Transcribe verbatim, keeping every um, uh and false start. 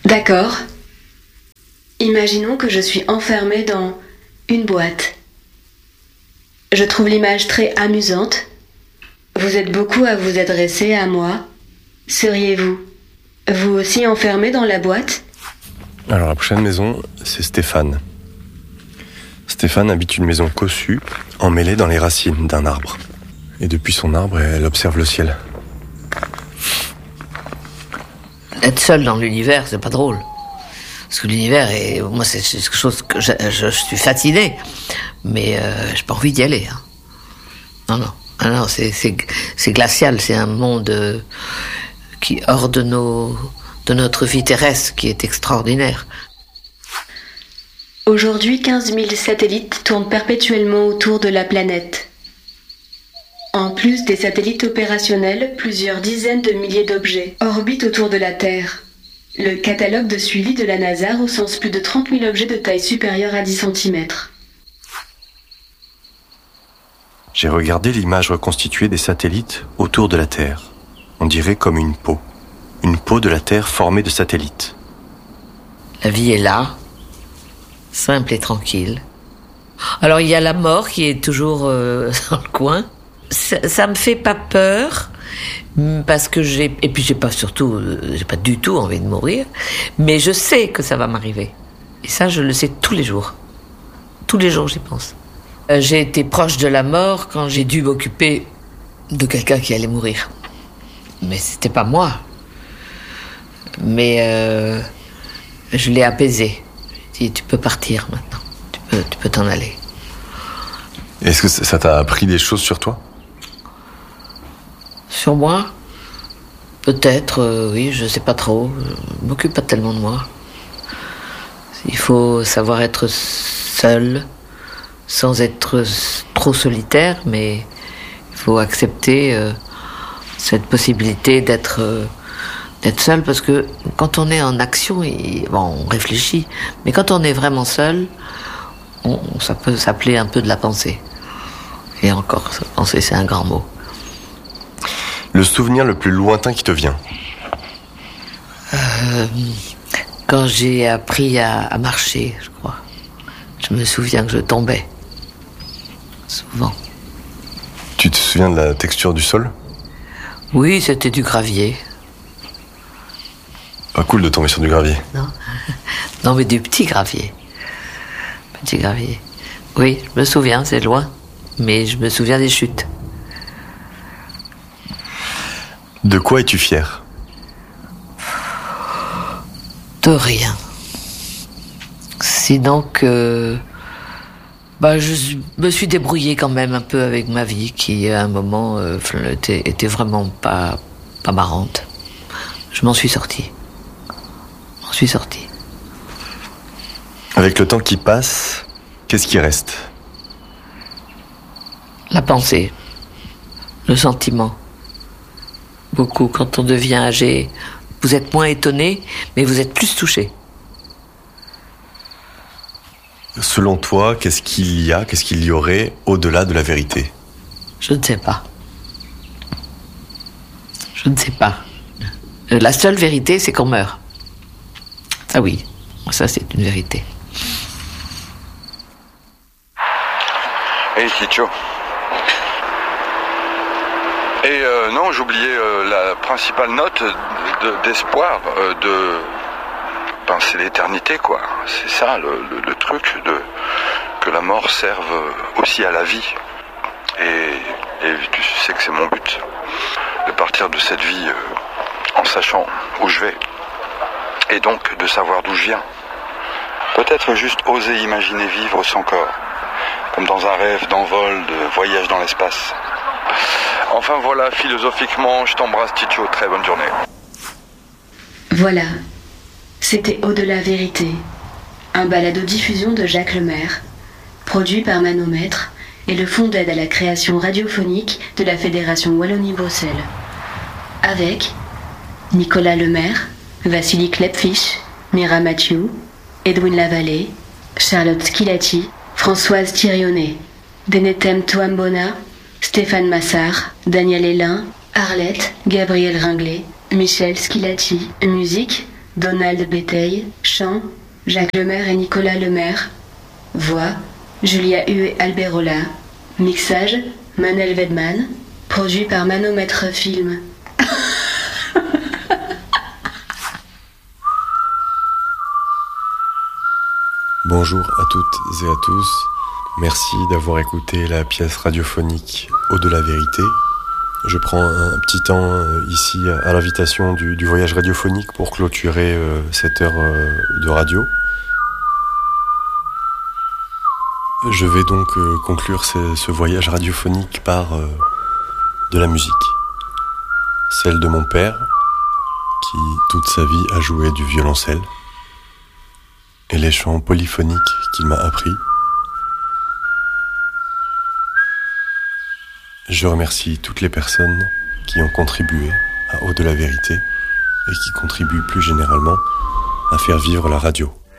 D'accord. Imaginons que je suis enfermée dans une boîte. Je trouve l'image très amusante. Vous êtes beaucoup à vous adresser à moi. Seriez-vous, vous aussi enfermé dans la boîte ? Alors la prochaine maison, c'est Stéphane. Stéphane habite une maison cossue, emmêlée dans les racines d'un arbre. Et depuis son arbre, elle observe le ciel. Être seul dans l'univers, c'est pas drôle. Parce que l'univers, est, moi, c'est quelque chose que je, je, je suis fasciné. Mais euh, j'ai pas envie d'y aller. Hein. Non, non. Ah non, c'est, c'est, c'est glacial. C'est un monde euh, qui hors de, nos, de notre vie terrestre, qui est extraordinaire. Aujourd'hui, quinze mille satellites tournent perpétuellement autour de la planète. En plus des satellites opérationnels, plusieurs dizaines de milliers d'objets orbitent autour de la Terre. Le catalogue de suivi de la NASA recense plus de trente mille objets de taille supérieure à dix centimètres. J'ai regardé l'image reconstituée des satellites autour de la Terre. On dirait comme une peau. Une peau de la Terre formée de satellites. La vie est là, simple et tranquille. Alors il y a la mort qui est toujours euh, dans le coin. Ça, ça me fait pas peur parce que j'ai et puis j'ai pas surtout j'ai pas du tout envie de mourir, mais je sais que ça va m'arriver. Et ça je le sais tous les jours. Tous les jours j'y pense. Euh, j'ai été proche de la mort quand j'ai dû m'occuper de quelqu'un qui allait mourir. Mais c'était pas moi. Mais euh, je l'ai apaisé. J'ai dit tu peux partir maintenant. Tu peux tu peux t'en aller. Est-ce que ça t'a appris des choses sur toi ? Sur moi ? Peut-être, euh, oui, je sais pas trop. Je m'occupe pas tellement de moi. Il faut savoir être seul, sans être trop solitaire, mais il faut accepter euh, cette possibilité d'être, euh, d'être seul, parce que quand on est en action, il, bon, on réfléchit, mais quand on est vraiment seul, on, ça peut s'appeler un peu de la pensée. Et encore, penser, c'est un grand mot. Le souvenir le plus lointain qui te vient ? euh, Quand j'ai appris à, à marcher, je crois. Je me souviens que je tombais. Souvent. Tu te souviens de la texture du sol ? Oui, c'était du gravier. Pas cool de tomber sur du gravier. Non, non mais du petit gravier. Petit gravier. Oui, je me souviens, c'est loin. Mais je me souviens des chutes. De quoi es-tu fier ? De rien. Sinon que... Bah, je me suis débrouillée quand même un peu avec ma vie, qui à un moment euh, était, était vraiment pas, pas marrante. Je m'en suis sortie. Je m'en suis sortie. Avec le temps qui passe, qu'est-ce qui reste ? La pensée, le sentiment. Beaucoup, quand on devient âgé, vous êtes moins étonné, mais vous êtes plus touché. Selon toi, qu'est-ce qu'il y a, qu'est-ce qu'il y aurait au-delà de la vérité ? Je ne sais pas. Je ne sais pas. La seule vérité, c'est qu'on meurt. Ah oui, ça c'est une vérité. Hey Titio. Et euh, non, j'oubliais euh, la principale note de, d'espoir, euh, de... Ben, c'est l'éternité, quoi. C'est ça, le, le, le truc, de, que la mort serve aussi à la vie. Et, et tu sais que c'est mon but, de partir de cette vie euh, en sachant où je vais. Et donc de savoir d'où je viens. Peut-être juste oser imaginer vivre sans corps, comme dans un rêve d'envol, de voyage dans l'espace. Enfin voilà, philosophiquement, je t'embrasse Titio, très bonne journée. Voilà, c'était Au-delà vérité, un balado-diffusion de Jacques Lemaire, produit par Manomètre et le Fonds d'aide à la création radiophonique de la Fédération Wallonie-Bruxelles. Avec Nicolas Lemaire, Vassili Klepfish, Mira Mathieu, Edwin Lavallée, Charlotte Schilati, Françoise Thirionnet, Denetem Touambona, Stéphane Massard, Daniel Hélin, Arlette, Gabriel Ringlet, Michel Schilati. Musique, Donald Béteille. Chant, Jacques Lemaire et Nicolas Lemaire. Voix, Julia Huet Alberola. Mixage, Manel Wedman. Produit par Manomètre Film. Bonjour à toutes et à tous. Merci d'avoir écouté la pièce radiophonique Au-delà vérité. Je prends un petit temps euh, ici à l'invitation du, du voyage radiophonique pour clôturer euh, cette heure euh, de radio. Je vais donc euh, conclure ce, ce voyage radiophonique par euh, de la musique. Celle de mon père, qui toute sa vie a joué du violoncelle, et les chants polyphoniques qu'il m'a appris. Je remercie toutes les personnes qui ont contribué à Au-delà vérité et qui contribuent plus généralement à faire vivre la radio.